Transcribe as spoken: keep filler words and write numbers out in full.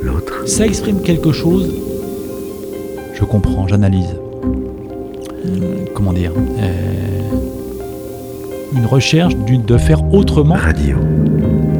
l'autre. Ça exprime quelque chose. Je comprends, j'analyse. Euh, comment dire euh, Une recherche d'une, de faire autrement. Radio.